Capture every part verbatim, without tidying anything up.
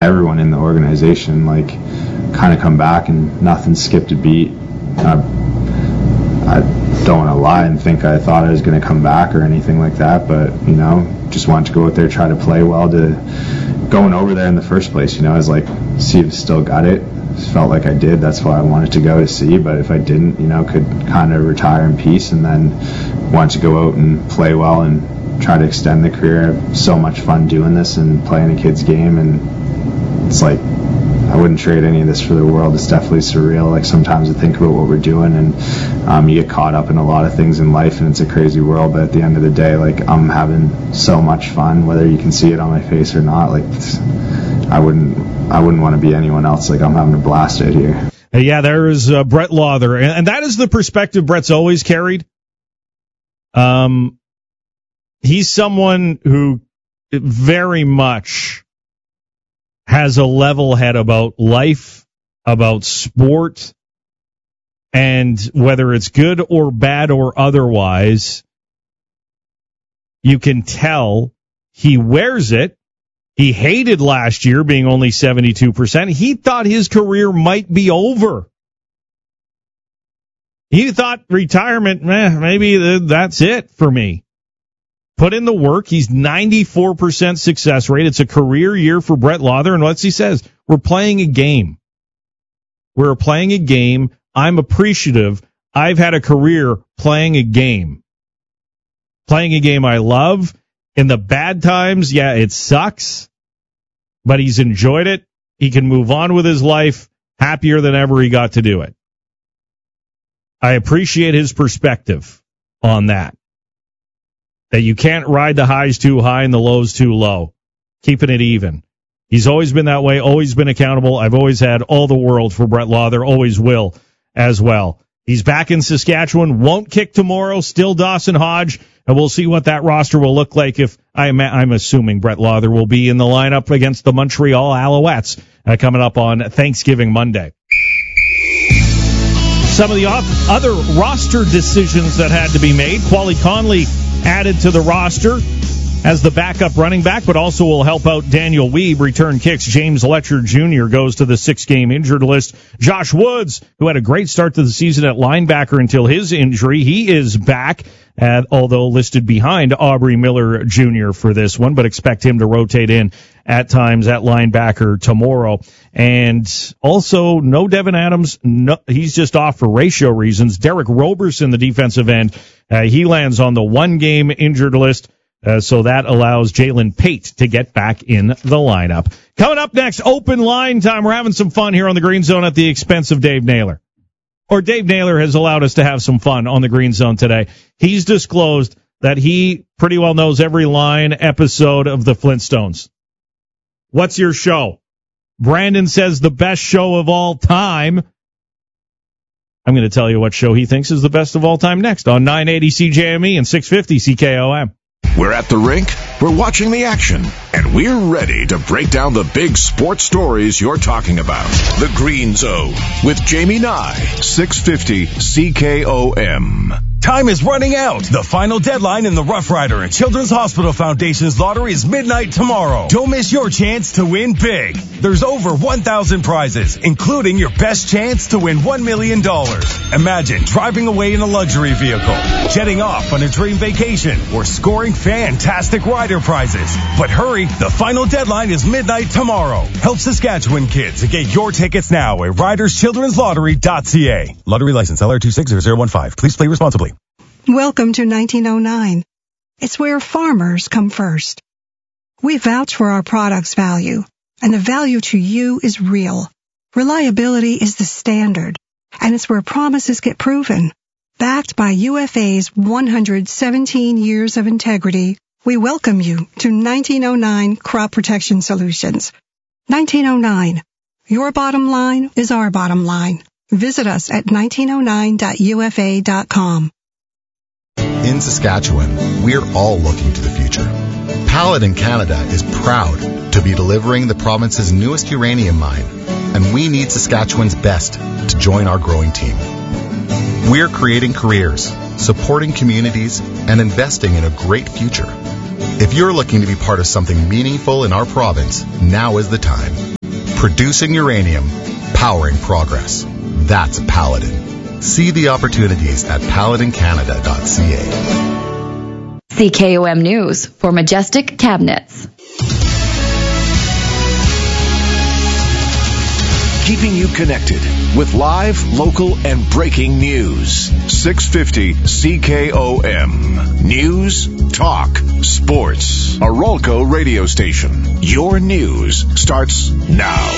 everyone in the organization, like, kind of come back and nothing skipped a beat. Uh, I don't want to lie and think I thought I was going to come back or anything like that, but, you know, just wanted to go out there, try to play well, to going over there in the first place. You know, I was like, see if I still got it. Felt like I did. That's why I wanted to go to see, but if I didn't, you know, could kind of retire in peace, and then wanted to go out and play well and try to extend the career. I have so much fun doing this and playing a kid's game, and it's like, I wouldn't trade any of this for the world. It's definitely surreal. Like, sometimes I think about what we're doing, and um, you get caught up in a lot of things in life, and it's a crazy world. But at the end of the day, like, I'm having so much fun, whether you can see it on my face or not. Like, I wouldn't, I wouldn't want to be anyone else. Like, I'm having a blast out here. Yeah, there is uh, Brett Lauther, and, and that is the perspective Brett's always carried. Um, he's someone who very much has a level head about life, about sport, and whether it's good or bad or otherwise, you can tell he wears it. He hated last year being only seventy-two percent. He thought his career might be over. He thought retirement, eh, maybe that's it for me. Put in the work. He's ninety-four percent success rate. It's a career year for Brett Lauther. And what's he says? We're playing a game. We're playing a game. I'm appreciative. I've had a career playing a game. Playing a game I love. In the bad times, yeah, it sucks. But he's enjoyed it. He can move on with his life happier than ever he got to do it. I appreciate his perspective on that. That you can't ride the highs too high and the lows too low. Keeping it even. He's always been that way, always been accountable. I've always had all the world for Brett Lauther, always will as well. He's back in Saskatchewan, won't kick tomorrow, still Dawson Hodge, and we'll see what that roster will look like if, I'm, I'm assuming Brett Lauther will be in the lineup against the Montreal Alouettes uh, coming up on Thanksgiving Monday. Some of the other roster decisions that had to be made. Quali Conley added to the roster as the backup running back, but also will help out Daniel Weeb. Return kicks. James Letcher Junior goes to the six-game injured list. Josh Woods, who had a great start to the season at linebacker until his injury, he is back, at, although listed behind Aubrey Miller Junior for this one, but expect him to rotate in at times at linebacker tomorrow. And also, no Devin Adams. No, he's just off for ratio reasons. Derek Roberson, the defensive end, uh, he lands on the one-game injured list. Uh, so that allows Jalen Pate to get back in the lineup. Coming up next, open line time. We're having some fun here on the Green Zone at the expense of Dave Naylor. Or Dave Naylor has allowed us to have some fun on the Green Zone today. He's disclosed that he pretty well knows every line episode of the Flintstones. What's your show? Brandon says the best show of all time. I'm going to tell you what show he thinks is the best of all time next on nine eighty C J M E and six fifty C K O M. We're at the rink, we're watching the action, and we're ready to break down the big sports stories you're talking about. The Green Zone with Jamie Nye, six fifty C K O M. Time is running out. The final deadline in the Rough Rider and Children's Hospital Foundation's lottery is midnight tomorrow. Don't miss your chance to win big. There's over one thousand prizes, including your best chance to win one million dollars. Imagine driving away in a luxury vehicle, jetting off on a dream vacation, or scoring fantastic rider prizes. But hurry, the final deadline is midnight tomorrow. Help Saskatchewan kids and get your tickets now at riders children's lottery dot c a. Lottery license L R two six zero zero one five. Please play responsibly. Welcome to nineteen oh nine. It's where farmers come first. We vouch for our product's value, and the value to you is real. Reliability is the standard, and it's where promises get proven. Backed by U F A's one hundred seventeen years of integrity, we welcome you to nineteen oh nine Crop Protection Solutions. nineteen oh nine. Your bottom line is our bottom line. Visit us at nineteen oh nine dot u f a dot com. In Saskatchewan, we're all looking to the future. Paladin Canada is proud to be delivering the province's newest uranium mine, and we need Saskatchewan's best to join our growing team. We're creating careers, supporting communities, and investing in a great future. If you're looking to be part of something meaningful in our province, now is the time. Producing uranium, powering progress. That's Paladin. See the opportunities at paladin canada dot c a. C K O M News for Majestic Cabinets. Keeping you connected with live, local, and breaking news. six fifty C K O M. News, talk, sports. A Rolco radio station. Your news starts now.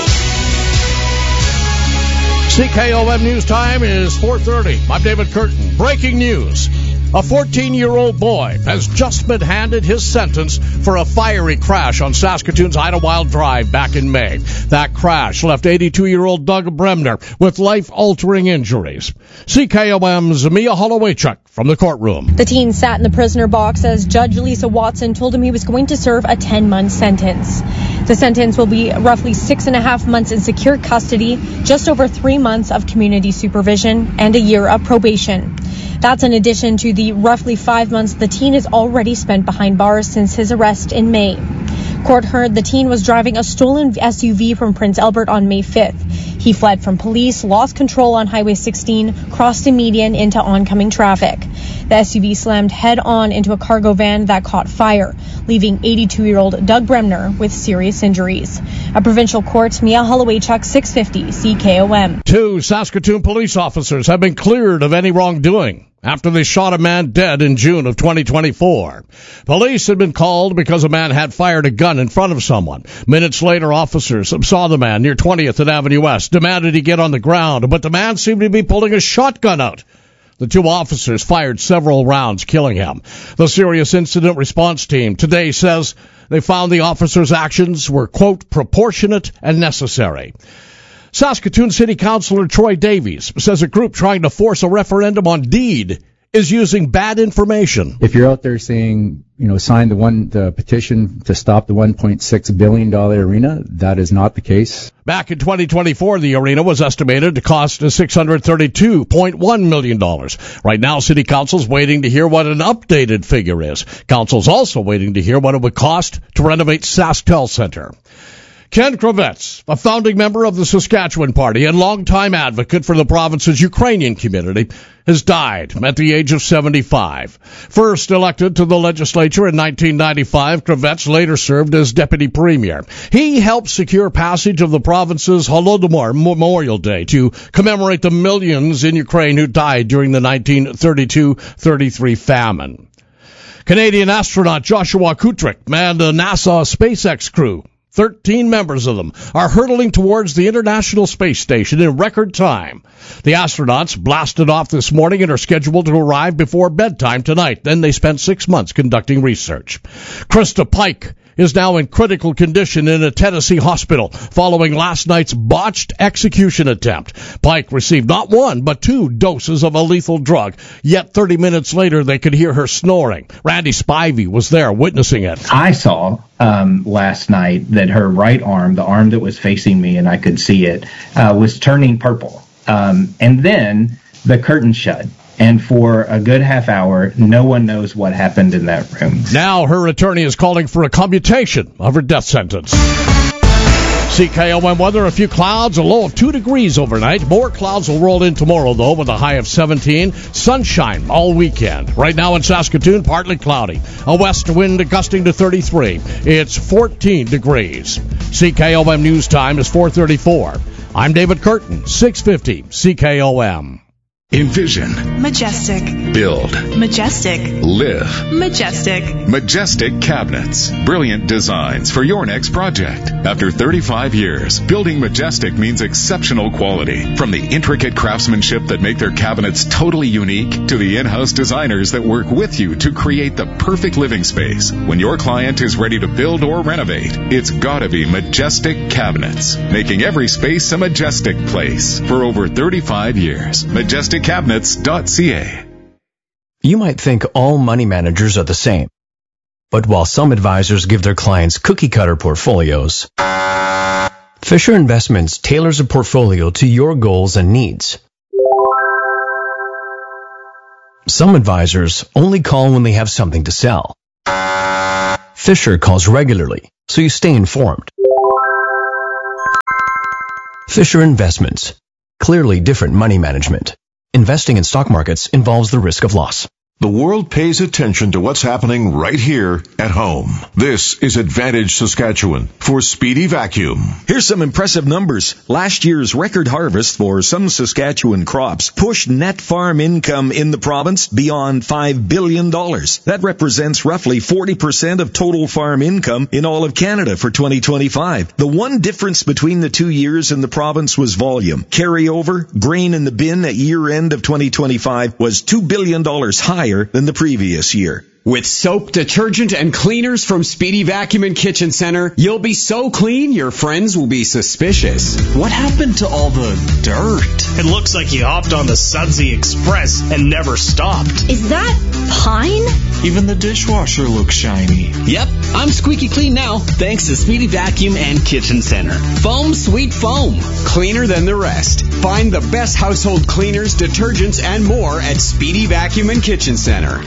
C K O M News time is four thirty. I'm David Curtin. Breaking news. A fourteen-year-old boy has just been handed his sentence for a fiery crash on Saskatoon's Idlewild Drive back in May. That crash left eighty-two-year-old Doug Bremner with life-altering injuries. C K O M's Mia Holowaychuk from the courtroom. The teen sat in the prisoner box as Judge Lisa Watson told him he was going to serve a ten-month sentence. The sentence will be roughly six and a half months in secure custody, just over three months of community supervision, and a year of probation. That's in addition to the roughly five months the teen has already spent behind bars since his arrest in May. Court heard the teen was driving a stolen S U V from Prince Albert on May fifth. He fled from police, lost control on Highway sixteen, crossed a median into oncoming traffic. The S U V slammed head-on into a cargo van that caught fire, leaving eighty-two-year-old Doug Bremner with serious injuries. A provincial court, Mia Holowaychuk, six fifty C K O M. Two Saskatoon police officers have been cleared of any wrongdoing after they shot a man dead in June of twenty twenty-four. Police had been called because a man had fired a gun in front of someone. Minutes later, officers saw the man near twentieth and Avenue West, demanded he get on the ground, but the man seemed to be pulling a shotgun out. The two officers fired several rounds, killing him. The Serious Incident Response Team today says they found the officers' actions were, quote, proportionate and necessary. Saskatoon City Councillor Troy Davies says a group trying to force a referendum on deed is using bad information. If you're out there saying, you know, sign the one the petition to stop the one point six billion dollars arena, that is not the case. Back in twenty twenty-four, the arena was estimated to cost six hundred thirty-two point one million dollars. Right now, City Council's waiting to hear what an updated figure is. Council's also waiting to hear what it would cost to renovate SaskTel Centre. Ken Kravets, a founding member of the Saskatchewan Party and longtime advocate for the province's Ukrainian community, has died at the age of seventy-five. First elected to the legislature in nineteen ninety-five, Kravets later served as deputy premier. He helped secure passage of the province's Holodomor Memorial Day to commemorate the millions in Ukraine who died during the nineteen thirty-two thirty-three famine. Canadian astronaut Joshua Kutrick manned a NASA SpaceX crew. Thirteen members of them are hurtling towards the International Space Station in record time. The astronauts blasted off this morning and are scheduled to arrive before bedtime tonight. Then they spent six months conducting research. Krista Pike is now in critical condition in a Tennessee hospital following last night's botched execution attempt. Pike received not one, but two doses of a lethal drug. Yet thirty minutes later, they could hear her snoring. Randy Spivey was there witnessing it. I saw um, last night that her right arm, the arm that was facing me and I could see it, uh, was turning purple. Um, and then the curtain shut. And for a good half hour, no one knows what happened in that room. Now her attorney is calling for a commutation of her death sentence. C K O M weather, a few clouds, a low of two degrees overnight. More clouds will roll in tomorrow, though, with a high of seventeen. Sunshine all weekend. Right now in Saskatoon, partly cloudy. A west wind gusting to thirty-three. It's fourteen degrees. C K O M News Time is four thirty-four. I'm David Curtin, six fifty C K O M. Envision. Majestic. Build. Majestic. Live. Majestic. Majestic Cabinets. Brilliant designs for your next project. After thirty-five years, building Majestic means exceptional quality. From the intricate craftsmanship that make their cabinets totally unique to the in-house designers that work with you to create the perfect living space. When your client is ready to build or renovate, it's gotta be Majestic Cabinets, making every space a majestic place for over thirty-five years. Majestic Cabinets dot c a. You might think all money managers are the same. But while some advisors give their clients cookie-cutter portfolios, Fisher Investments tailors a portfolio to your goals and needs. Some advisors only call when they have something to sell. Fisher calls regularly, so you stay informed. Fisher Investments. Clearly different money management. Investing in stock markets involves the risk of loss. The world pays attention to what's happening right here at home. This is Advantage Saskatchewan for Speedy Vacuum. Here's some impressive numbers. Last year's record harvest for some Saskatchewan crops pushed net farm income in the province beyond five billion dollars. That represents roughly forty percent of total farm income in all of Canada for twenty twenty-five. The one difference between the two years in the province was volume. Carryover, grain in the bin at year end of twenty twenty-five was two billion dollars higher than the previous year. With soap, detergent, and cleaners from Speedy Vacuum and Kitchen Center, you'll be so clean your friends will be suspicious. What happened to all the dirt? It looks like you hopped on the Sudsy Express and never stopped. Is that pine? Even the dishwasher looks shiny. Yep, I'm squeaky clean now, thanks to Speedy Vacuum and Kitchen Center. Foam Sweet Foam, cleaner than the rest. Find the best household cleaners, detergents, and more at Speedy Vacuum and Kitchen Center.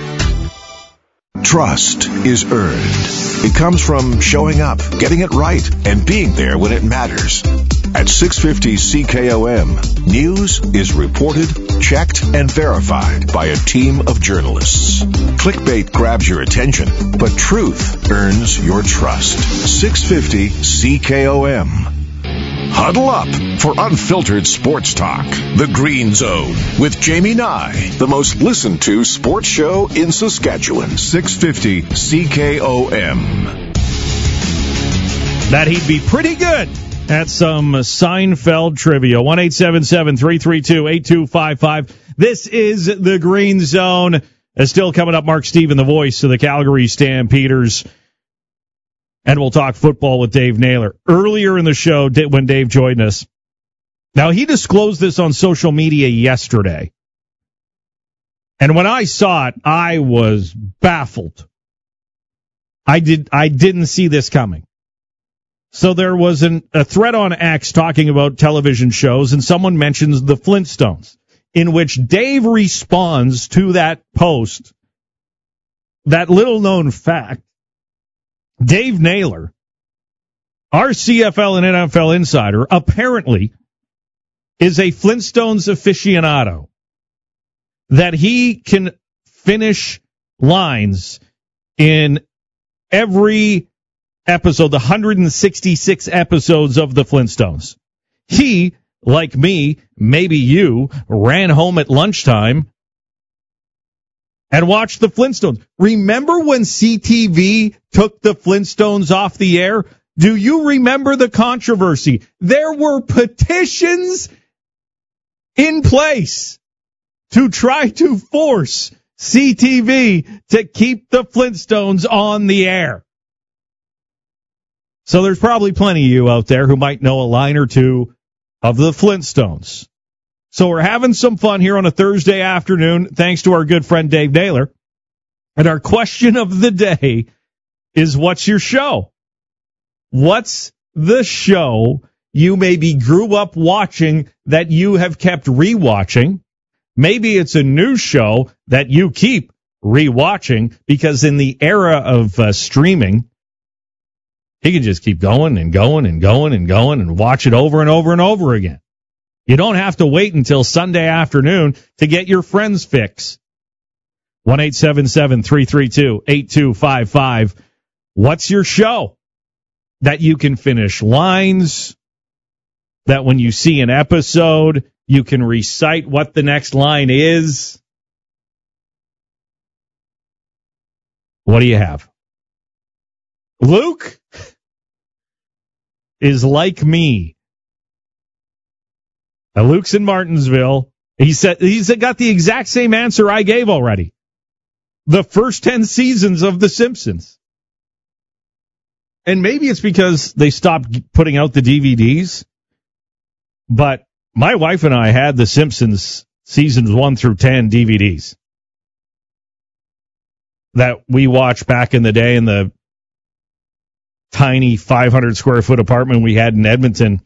Trust is earned. It comes from showing up, getting it right, and being there when it matters. At six fifty C K O M, news is reported, checked, and verified by a team of journalists. Clickbait grabs your attention, but truth earns your trust. six fifty C K O M. Huddle up for unfiltered sports talk. The Green Zone with Jamie Nye, the most listened to sports show in Saskatchewan. six fifty C K O M. That he'd be pretty good at some Seinfeld trivia. one eight seven seven, three three two, eight two five five. This is the Green Zone. Uh, still coming up, Mark Stephen, the voice of the Calgary Stampeders. And we'll talk football with Dave Naylor. Earlier in the show, when Dave joined us, now he disclosed this on social media yesterday. And when I saw it, I was baffled. I did, I didn't see this coming. So there was an, a thread on X talking about television shows, and someone mentions the Flintstones, in which Dave responds to that post, that little-known fact. Dave Naylor, our C F L and N F L insider, apparently is a Flintstones aficionado, that he can finish lines in every episode, the one hundred sixty-six episodes of the Flintstones. He, like me, maybe you, ran home at lunchtime and watched the Flintstones. Remember when C T V took the Flintstones off the air? Do you remember the controversy? There were petitions in place to try to force C T V to keep the Flintstones on the air. So there's probably plenty of you out there who might know a line or two of the Flintstones. So we're having some fun here on a Thursday afternoon, thanks to our good friend Dave Naylor. And our question of the day is, what's your show? What's the show you maybe grew up watching that you have kept rewatching? Maybe it's a new show that you keep rewatching, because in the era of uh, streaming, you can just keep going and going and going and going and watch it over and over and over again. You don't have to wait until Sunday afternoon to get your Friends fix. one eight seven seven, three three two, eight two five five. What's your show that you can finish lines, that when you see an episode, you can recite what the next line is? What do you have? Luke is like me. Now, Luke's in Martinsville. He said he's got the exact same answer I gave already. The first ten seasons of The Simpsons. And maybe it's because they stopped putting out the D V Ds. But my wife and I had The Simpsons seasons one through ten D V Ds that we watched back in the day in the tiny five hundred square foot apartment we had in Edmonton.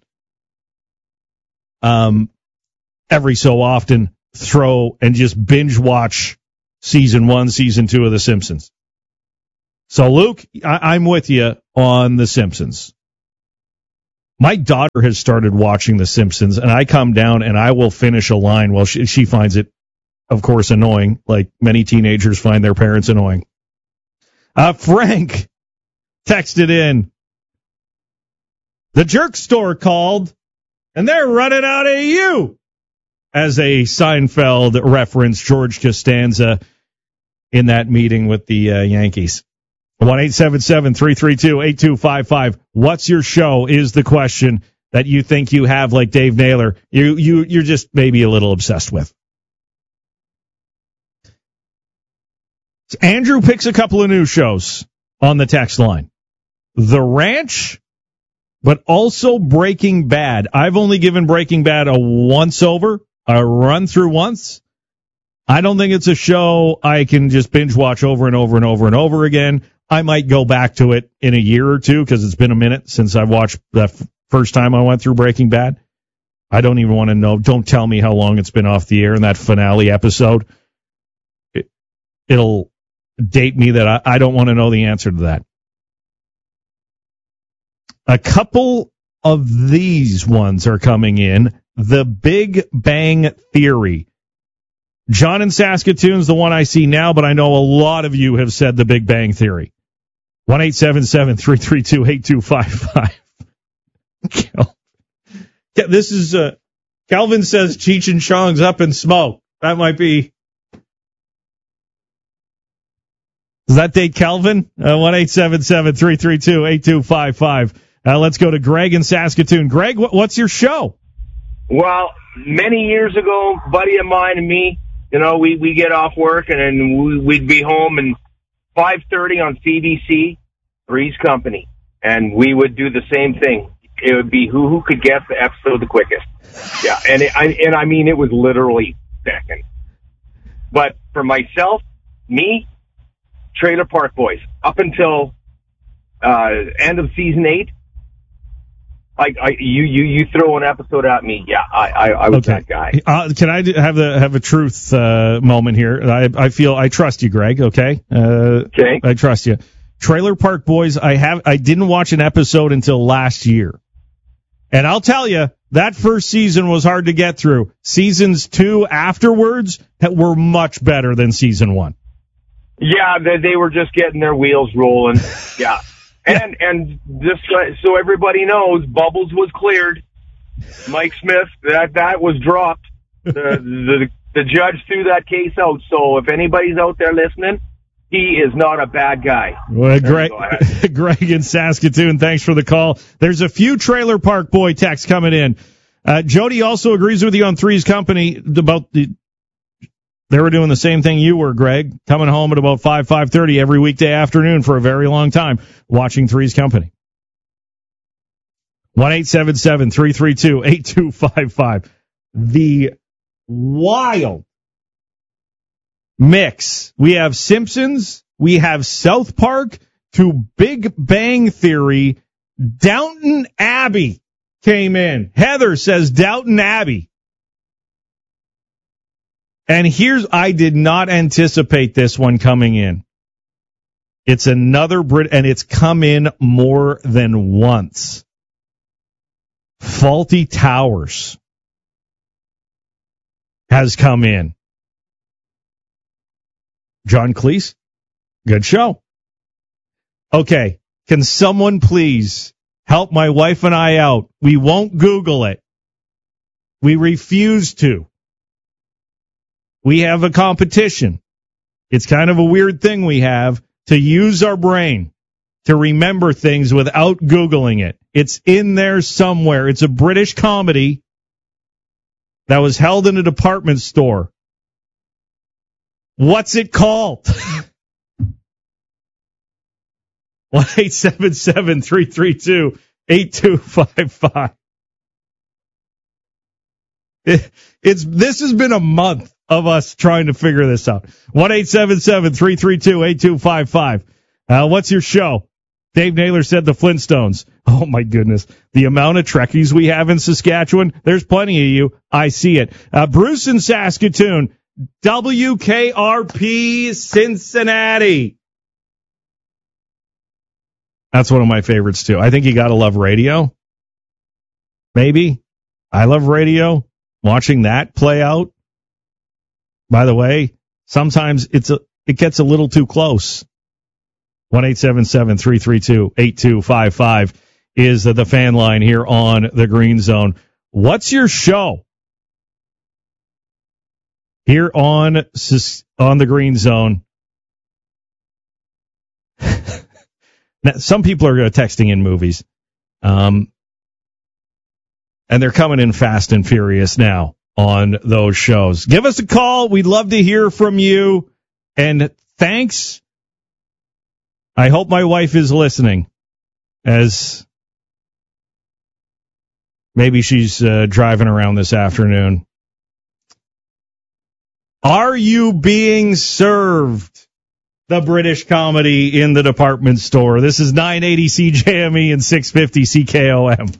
Um, every so often throw and just binge watch season one, season two of The Simpsons. So, Luke, I- I'm with you on The Simpsons. My daughter has started watching The Simpsons, and I come down and I will finish a line while she, she finds it, of course, annoying, like many teenagers find their parents annoying. Uh, Frank texted in, the jerk store called, and they're running out of you, as a Seinfeld reference, George Costanza in that meeting with the uh, Yankees. one eight seven seven, three three two, eight two five five. What's your show is the question that you think you have, like Dave Naylor. You, you, you're just maybe a little obsessed with. Andrew picks a couple of new shows on the text line. The Ranch, but also Breaking Bad. I've only given Breaking Bad a once-over, a run-through once. I don't think it's a show I can just binge-watch over and over and over and over again. I might go back to it in a year or two because it's been a minute since I watched the f- first time I went through Breaking Bad. I don't even want to know. Don't tell me how long it's been off the air in that finale episode. It, it'll date me that I, I don't want to know the answer to that. A couple of these ones are coming in. The Big Bang Theory. John in Saskatoon's the one I see now, but I know a lot of you have said The Big Bang Theory. one eight seven seven, three three two, eight two five five. This is, uh, Calvin says Cheech and Chong's Up in Smoke. That might be. Does that date Calvin? Uh, one eight seven seven, three three two, eight two five five. Uh, let's go to Greg in Saskatoon. Greg, what, what's your show? Well, many years ago, buddy of mine and me, you know, we, we get off work and then we, we'd be home and five thirty on C B C, Three's Company. And we would do the same thing. It would be who, who could guess the episode the quickest. Yeah. And it, I, and I mean, it was literally seconds. But for myself, me, Trailer Park Boys, up until, uh, end of season eight, Like I, you, you, you throw an episode at me, yeah, I, I, I was okay. that guy. Uh, can I have the have a truth uh, moment here? I, I feel I trust you, Greg. Okay. Uh, okay. I trust you. Trailer Park Boys. I have. I didn't watch an episode until last year, and I'll tell you that first season was hard to get through. Seasons two afterwards were much better than season one. Yeah, they, they were just getting their wheels rolling. Yeah. And and just so everybody knows, Bubbles was cleared. Mike Smith, that that was dropped. The the the judge threw that case out. So if anybody's out there listening, he is not a bad guy. Well, Greg, Greg in Saskatoon, thanks for the call. There's a few Trailer Park Boy texts coming in. Uh, Jody also agrees with you on Three's Company about the. They were doing the same thing you were, Greg, coming home at about five, five thirty every weekday afternoon for a very long time, watching Three's Company. one eight seven seven, three three two, eight two five five. The wild mix. We have Simpsons, we have South Park, to Big Bang Theory. Downton Abbey came in. Heather says Downton Abbey. And here's, I did not anticipate this one coming in. It's another Brit, and it's come in more than once. Faulty Towers has come in. John Cleese, good show. Okay, can someone please help my wife and I out? We won't Google it. We refuse to. We have a competition. It's kind of a weird thing we have to use our brain to remember things without Googling it. It's in there somewhere. It's a British comedy that was held in a department store. What's it called? one eight seven seven, three three two, eight two five five. It, it's, this has been a month of us trying to figure this out. one eight seven seven, three three two, eight two five five. Uh, what's your show? Dave Naylor said the Flintstones. Oh, my goodness. The amount of Trekkies we have in Saskatchewan, there's plenty of you. I see it. Uh, Bruce in Saskatoon, W K R P Cincinnati. That's one of my favorites, too. I think you got to love radio. maybe. I Love Radio, watching that play out. By the way, sometimes it's a, it gets a little too close. one eight seven seven, three three two, eight two five five is the fan line here on the Green Zone. What's your show here on, on the Green Zone? Now, some people are texting in movies. Um, and they're coming in fast and furious now on those shows. Give us a call. We'd love to hear from you. And thanks. I hope my wife is listening, as maybe she's uh, driving around this afternoon. Are you being served? The British comedy in the department store. This is nine eighty C J M E and six fifty C K O M.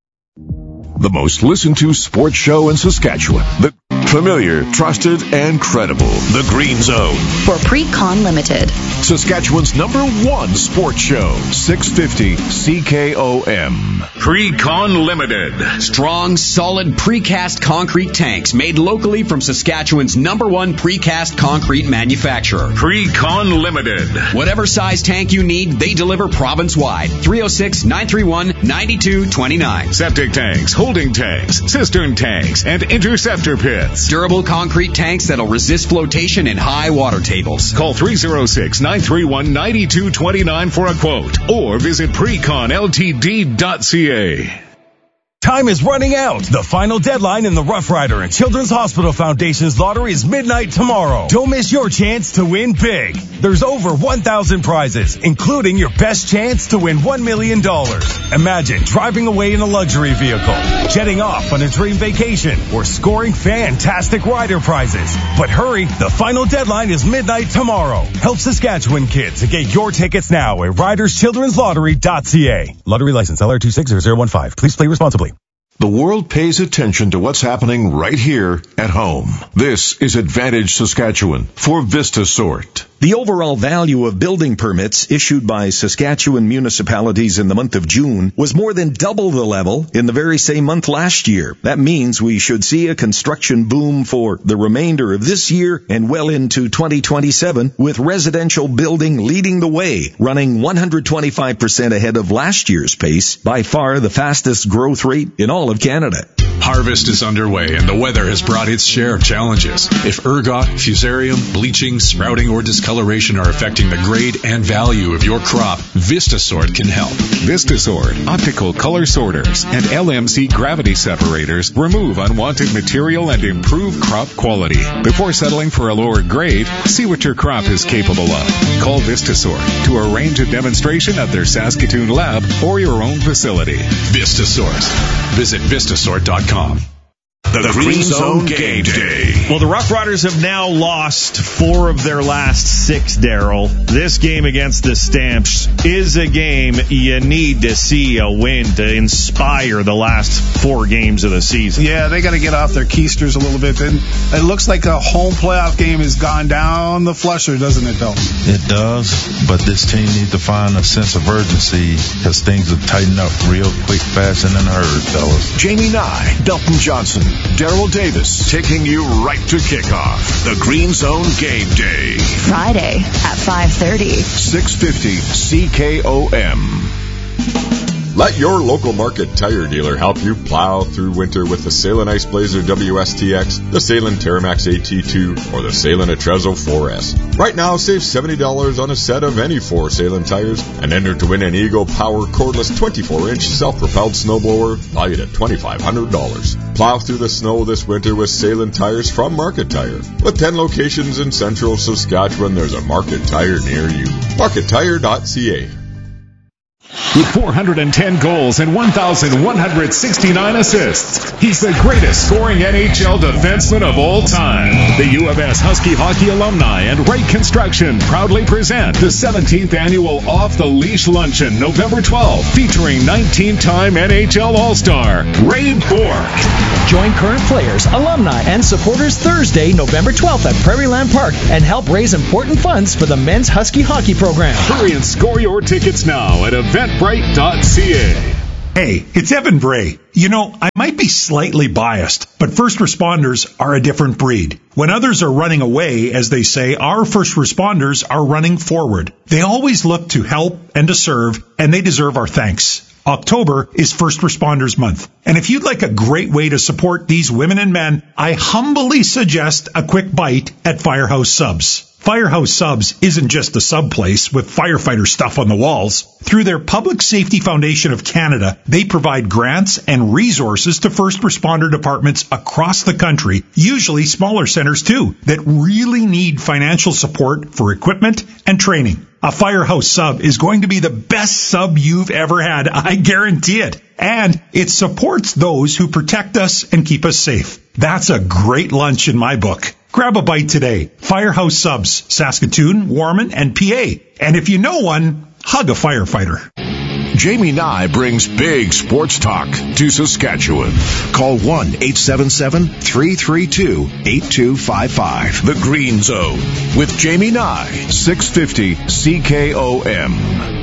The most listened to sports show in Saskatchewan. The familiar, trusted, and credible. The Green Zone. For Pre-Con Limited. Saskatchewan's number one sports show. six fifty C K O M. Pre-Con Limited. Strong, solid precast concrete tanks made locally from Saskatchewan's number one precast concrete manufacturer. Pre-Con Limited. Whatever size tank you need, they deliver province-wide. three oh six, nine three one, nine two two nine. Septic tanks, holding tanks, cistern tanks, and interceptor pits. Durable concrete tanks that'll resist flotation in high water tables. Call three oh six, nine three one, nine two two nine for a quote, or visit precon l t d dot c a. Time is running out. The final deadline in the Rough Rider and Children's Hospital Foundation's lottery is midnight tomorrow. Don't miss your chance to win big. There's over one thousand prizes, including your best chance to win one million dollars. Imagine driving away in a luxury vehicle, jetting off on a dream vacation, or scoring fantastic rider prizes. But hurry, the final deadline is midnight tomorrow. Help Saskatchewan kids to get your tickets now at riders children's lottery dot c a. Lottery license L R two six zero zero one five. Please play responsibly. The world pays attention to what's happening right here at home. This is Advantage Saskatchewan for VistaSort. The overall value of building permits issued by Saskatchewan municipalities in the month of June was more than double the level in the very same month last year. That means we should see a construction boom for the remainder of this year and well into twenty twenty-seven, with residential building leading the way, running one hundred twenty-five percent ahead of last year's pace, by far the fastest growth rate in all of Canada. Harvest is underway and the weather has brought its share of challenges. If ergot, fusarium, bleaching, sprouting, or discoloration are affecting the grade and value of your crop, VistaSort can help. VistaSort, optical color sorters, and L M C gravity separators remove unwanted material and improve crop quality. Before settling for a lower grade, see what your crop is capable of. Call VistaSort to arrange a demonstration at their Saskatoon lab or your own facility. VistaSort. Visit vistasort dot com. The, the Green Zone Game Day. Well, the Rough Riders have now lost four of their last six, Daryl. This game against the Stamps is a game you need to see a win to inspire the last four games of the season. Yeah, they got to get off their keisters a little bit. And it looks like a home playoff game has gone down the flusher, doesn't it, Bill? It does, but this team needs to find a sense of urgency because things have tightened up real quick, fast, and in a hurry, fellas. Jamie Nye, Belton Johnson, Daryl Davis, taking you right to kickoff. The Green Zone Game Day. Friday at five thirty. six fifty C K O M. Let your local Market Tire dealer help you plow through winter with the Salem Ice Blazer W S T X, the Salem Terramax A T two, or the Salem Atrezo four S. Right now, save seventy dollars on a set of any four Salem tires and enter to win an Eagle Power cordless twenty-four inch self-propelled snowblower valued at twenty-five hundred dollars. Plow through the snow this winter with Salem tires from Market Tire. With ten locations in central Saskatchewan, there's a Market Tire near you. market tire dot c a. With four hundred ten goals and one thousand one hundred sixty-nine assists, he's the greatest scoring N H L defenseman of all time. The U of S Husky Hockey alumni and Wright Construction proudly present the seventeenth annual Off the Leash Luncheon, November twelfth, featuring nineteen-time N H L All-Star Ray Bourque. Join current players, alumni, and supporters Thursday, November twelfth at Prairie Land Park and help raise important funds for the men's Husky Hockey program. Hurry and score your tickets now at eventbrite dot c a. Hey, it's Evan Bray. You know, I might be slightly biased, but first responders are a different breed. When others are running away, as they say, our first responders are running forward. They always look to help and to serve, and they deserve our thanks. October is First Responders Month. And if you'd like a great way to support these women and men, I humbly suggest a quick bite at Firehouse Subs. Firehouse Subs isn't just a sub place with firefighter stuff on the walls. Through their Public Safety Foundation of Canada, they provide grants and resources to first responder departments across the country, usually smaller centers too, that really need financial support for equipment and training. A Firehouse Sub is going to be the best sub you've ever had, I guarantee it. And it supports those who protect us and keep us safe. That's a great lunch in my book. Grab a bite today. Firehouse Subs, Saskatoon, Warman, and P A. And if you know one, hug a firefighter. Jamie Nye brings big sports talk to Saskatchewan. Call one eight seven seven, three three two, eight two five five. The Green Zone with Jamie Nye, six fifty C K O M.